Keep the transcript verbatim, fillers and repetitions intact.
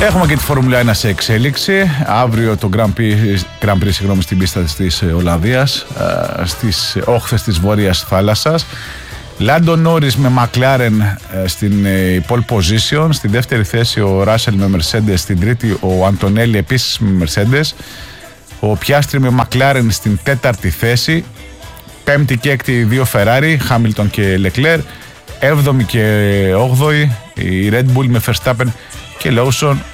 Έχουμε και τη Φόρμουλα ένα σε εξέλιξη. Αύριο το Grand Prix, Grand Prix συγγνώμη, στην πίστα της Ολλανδίας, στις όχθες της Βόρειας Θάλασσας. Λάντο Νόρις με McLaren στην pole position. Στη δεύτερη θέση ο Ράσελ με Mercedes. Στην τρίτη ο Αντωνέλη επίσης με Mercedes. Ο Πιάστρι με McLaren στην τέταρτη θέση. Πέμπτη και έκτη δύο Ferrari, Hamilton και Leclerc. Έβδομη και όγδοη η Red Bull με Verstappen και Lawson.